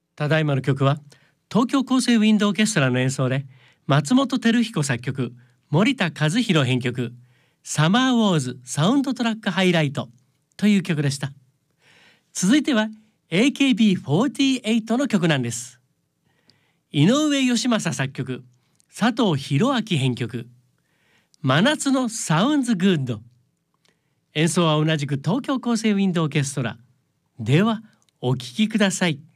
ただいまの曲は東京高生ウィンドオーケストラの演奏で松本照彦作曲、森田和弘編曲、サマーウォーズサウンドトラックハイライトという曲でした。続いては AKB48 の曲なんです。井上義正作曲、佐藤弘明編曲、真夏のサウンズグッド。演奏は同じく東京高生ウィンドオーケストラ。ではお聴きください。